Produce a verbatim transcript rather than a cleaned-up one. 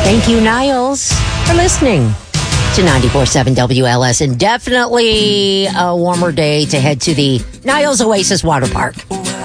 Thank you, Niles, for listening to ninety-four point seven W L S, and definitely a warmer day to head to the Niles Oasis Water Park.